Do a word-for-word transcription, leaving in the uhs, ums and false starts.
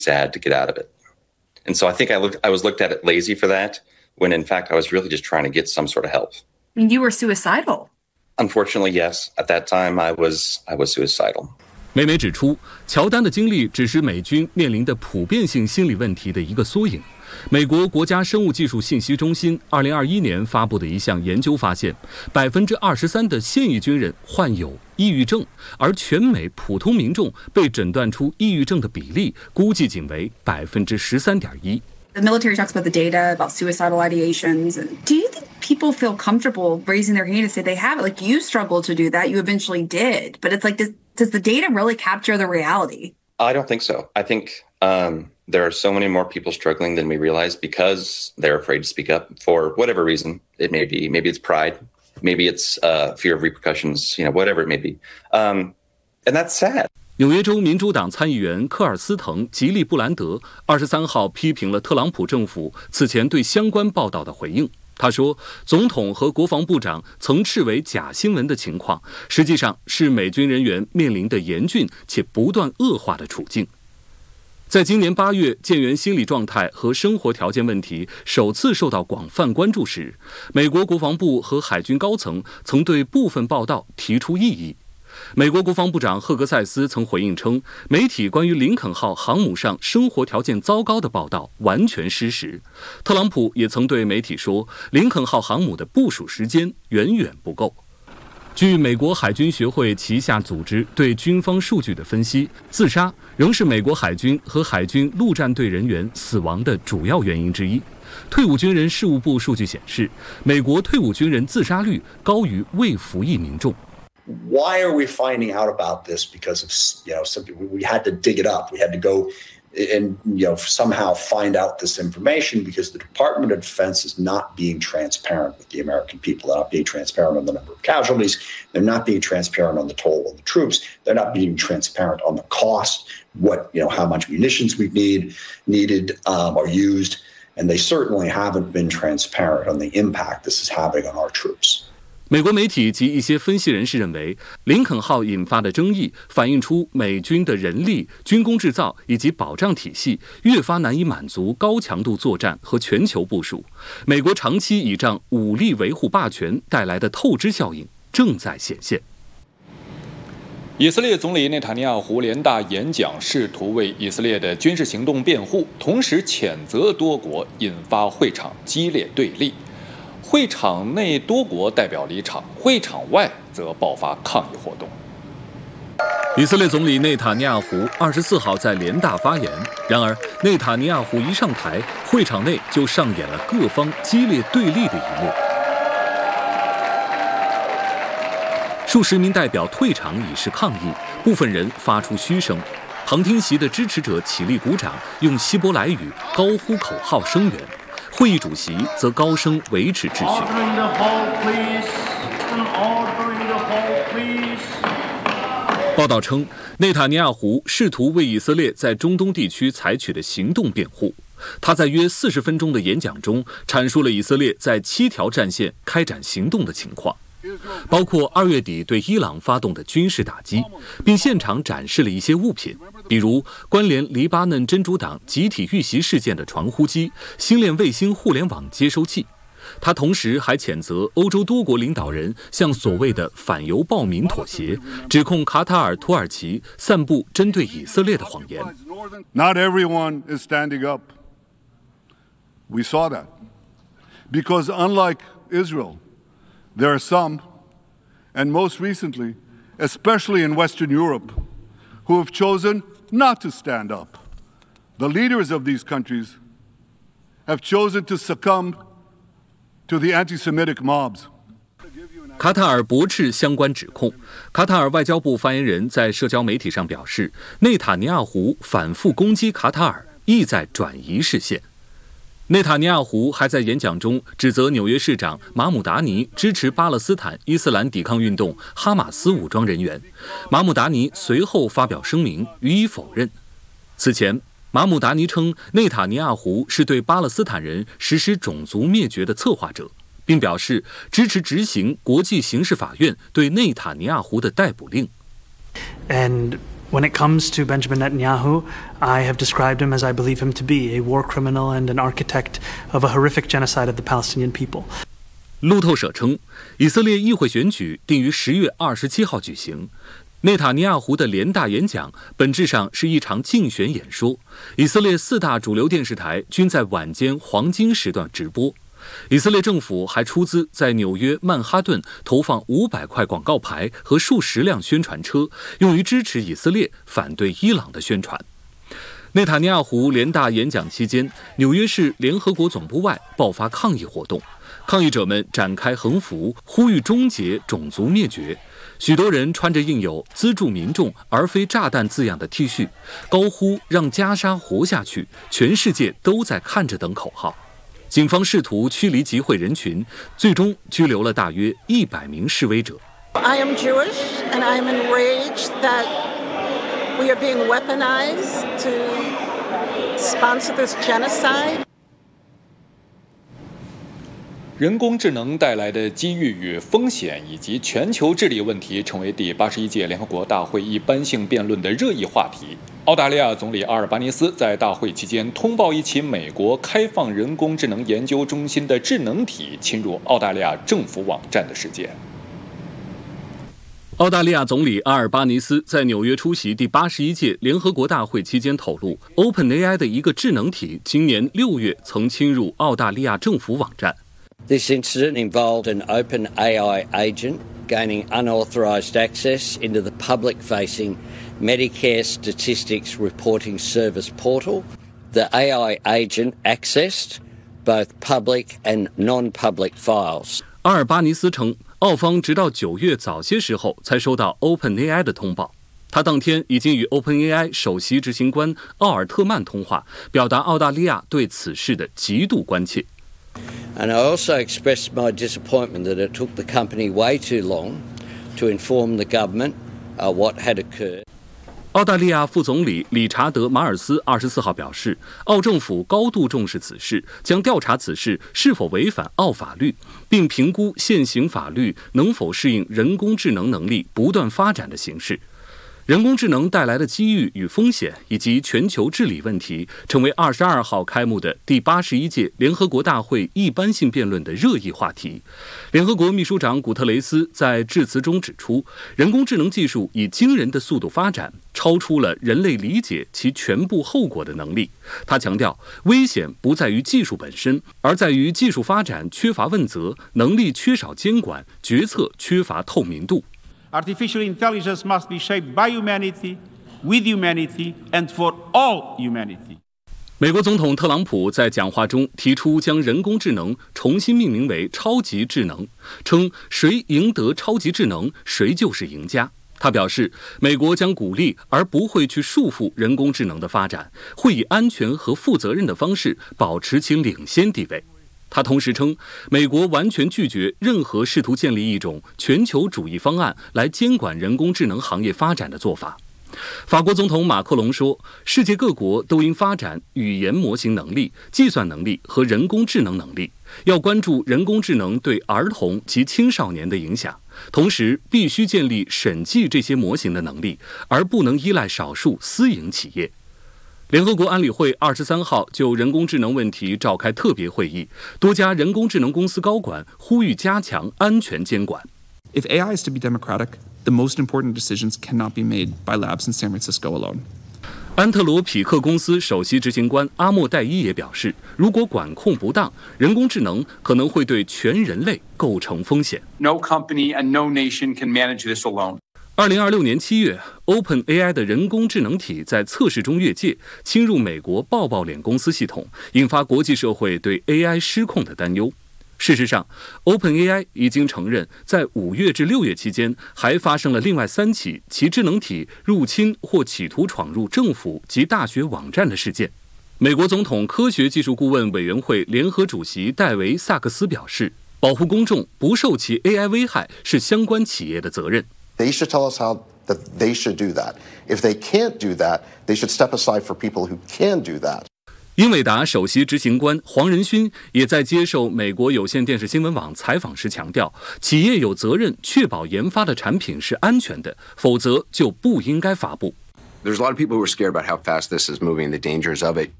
sad to get out of it. And so I think I looked, I was looked at it lazy for that, when in fact I was really just trying to get some sort of help. You were suicidal. Unfortunately, yes. At that time, I was I was suicidal. 梅梅指出，乔丹的经历只是美军面临的普遍性心理问题的一个缩影。美国国家生物技术信息中心二零二一年发布的一项研究发现，百分之二十三的现役军人患有抑郁症，而全美普通民众被诊断出抑郁症的比例估计仅为百分之十三点一。 The military talks about the data about suicidal ideations. Do you think people feel comfortable raising their hand to say they have it? Like, you struggled to do that. You eventually did. But it's like, does, does the data really capture the reality? I don't think so. I think um, there are so many more people struggling than we realize because they're afraid to speak up for whatever reason it may be. Maybe it's pride. Maybe it's uh, fear of repercussions, you know, whatever it may be. Um, and that's sad. 纽约州民主党参议员科尔斯滕·吉利布兰德二十三号批评了特朗普政府此前对相关报道的回应。他说，总统和国防部长曾斥为假新闻的情况，实际上是美军人员面临的严峻且不断恶化的处境。在今年八月，舰员心理状态和生活条件问题首次受到广泛关注时，美国国防部和海军高层曾对部分报道提出异议。美国国防部长赫格塞斯曾回应称，媒体关于林肯号航母上生活条件糟糕的报道完全失实。特朗普也曾对媒体说，林肯号航母的部署时间远远不够。据美国海军学会旗下组织对军方数据的分析，自杀仍是美国海军和海军陆战队人员死亡的主要原因之一。退伍军人事务部数据显示，美国退伍军人自杀率高于未服役民众。 Why are we finding out about this? Because of, you know, something we had to dig it up. We had to go and, you know, somehow find out this information because the Department of Defense is not being transparent with the American people. They're not being transparent on the number of casualties. They're not being transparent on the toll of the troops. They're not being transparent on the cost, what, you know, how much munitions we need, needed um, or used. And they certainly haven't been transparent on the impact this is having on our troops. 美国媒体及一些分析人士认为，林肯号引发的争议反映出美军的人力、军工制造以及保障体系越发难以满足高强度作战和全球部署。美国长期倚仗武力维护霸权带来的透支效应正在显现。 以色列总理内塔尼亚胡联大演讲，试图为以色列的军事行动辩护，同时谴责多国，引发会场激烈对立。会场内多国代表离场，会场外则爆发抗议活动。 以色列总理内塔尼亚胡二十四号在联大发言，然而内塔尼亚胡一上台，会场内就上演了各方激烈对立的一幕。数十名代表退场以示抗议，部分人发出嘘声，旁听席的支持者起立鼓掌，用希伯来语高呼口号声援。会议主席则高声维持秩序。报道称，内塔尼亚胡试图为以色列在中东地区采取的行动辩护。他在约四十分钟的演讲中阐述了以色列在七条战线开展行动的情况，包括二月底对伊朗发动的军事打击，并现场展示了一些物品，比如关联黎巴嫩真主党集体遇袭事件的传呼机、星链卫星互联网接收器。他同时还谴责欧洲多国领导人向所谓的反犹暴民妥协，指控卡塔尔、土耳其散布针对以色列的谎言。 Not everyone is standing up. We saw that. Because unlike Israel, there are some, and most recently, especially in Western Europe, who have chosen not to stand up. The leaders of these countries have chosen to succumb to the anti-Semitic mobs. 卡塔尔驳斥相关指控。卡塔尔外交部发言人在社交媒体上表示，内塔尼亚胡反复攻击卡塔尔，意在转移视线。内塔尼亚胡还在演讲中指责纽约市长马姆达尼支持巴勒斯坦伊斯兰抵抗运动哈马斯武装人员。马姆达尼随后发表声明予以否认。此前，马姆达尼称内塔尼亚胡是对巴勒斯坦人实施种族灭绝的策划者，并表示支持执行国际刑事法院对内塔尼亚胡的逮捕令。 And When it comes to Benjamin Netanyahu, I have described him as I believe him to be, a war criminal and an architect of a horrific genocide of the Palestinian people. 路透社称，以色列议会选举定于十月二十七号举行。内塔尼亚胡的联大演讲本质上是一场竞选演说，以色列四大主流电视台均在晚间黄金时段直播。以色列政府还出资在纽约曼哈顿投放五百块广告牌和数十辆宣传车，用于支持以色列反对伊朗的宣传。内塔尼亚胡联大演讲期间，纽约市联合国总部外爆发抗议活动，抗议者们展开横幅，呼吁终结种族灭绝。许多人穿着印有资助民众而非炸弹字样的 T 恤，高呼让加沙活下去，全世界都在看着等口号。警方试图驱离集会人群，最终拘留了大约一百名示威者。 I am Jewish, and I am enraged that we are being weaponized to sponsor this genocide. 人工智能带来的机遇与风险，以及全球治理问题，成为第八十一届联合国大会一般性辩论的热议话题。澳大利亚总理阿尔巴尼斯在大会期间通报一起美国开放人工智能研究中心的智能体侵入澳大利亚政府网站的事件。 澳大利亚总理阿尔巴尼斯在纽约出席第八十一届联合国大会期间透露 ，OpenAI 的一个智能体今年六月曾侵入澳大利亚政府网站。 This incident involved an OpenAI agent gaining unauthorized access into the public-facing Medicare Statistics Reporting Service portal. The A I agent accessed both public and non-public files. 阿尔巴尼斯称，澳方直到九月早些时候才收到 OpenAI 的通报。他当天已经与 OpenAI 首席执行官奥尔特曼通话，表达澳大利亚对此事的极度关切。 And I also expressed my disappointment that it took the company way too long to inform the government uh, what had occurred. 澳大利亚副总理理查德·马尔斯二十四号表示，澳政府高度重视此事，将调查此事是否违反澳法律，并评估现行法律能否适应人工智能能力不断发展的形势。人工智能带来的机遇与风险，以及全球治理问题，成为二十二号开幕的第八十一届联合国大会一般性辩论的热议话题。联合国秘书长古特雷斯在致辞中指出，人工智能技术以惊人的速度发展，超出了人类理解其全部后果的能力。他强调，危险不在于技术本身，而在于技术发展缺乏问责，能力缺少监管，决策缺乏透明度。 Artificial intelligence must be shaped by humanity, with humanity, and for all humanity. 美国总统特朗普在讲话中提出将人工智能重新命名为超级智能，称谁赢得超级智能，谁就是赢家。他表示，美国将鼓励而不会去束缚人工智能的发展，会以安全和负责任的方式保持其领先地位。他同时称，美国完全拒绝任何试图建立一种全球主义方案来监管人工智能行业发展的做法。法国总统马克龙说，世界各国都应发展语言模型能力、计算能力和人工智能能力，要关注人工智能对儿童及青少年的影响，同时必须建立审计这些模型的能力，而不能依赖少数私营企业。联合国安理会二十三号就人工智能问题召开特别会议，多家人工智能公司高管呼吁加强安全监管。 If A I is to be democratic, the most important decisions cannot be made by labs in San Francisco alone. 安特罗匹克公司首席执行官阿莫代伊也表示，如果管控不当，人工智能可能会对全人类构成风险。 No company and no nation can manage this alone. 二零二六年七月 ，OpenAI 的人工智能体在测试中越界，侵入美国抱抱脸公司系统，引发国际社会对 A I 失控的担忧。事实上 ，OpenAI 已经承认，在五月至六月期间，还发生了另外三起其智能体入侵或企图闯入政府及大学网站的事件。美国总统科学技术顾问委员会联合主席戴维·萨克斯表示，保护公众不受其 A I 危害是相关企业的责任。 They should tell us how that they should do that. If they can't do that, they should step aside for people who can do that. 英伟达首席执行官黄仁勋也在接受美国有线电视新闻网采访时强调，企业有责任确保研发的产品是安全的，否则就不应该发布。 There's a lot of people who are scared about how fast this is moving, the dangers of it.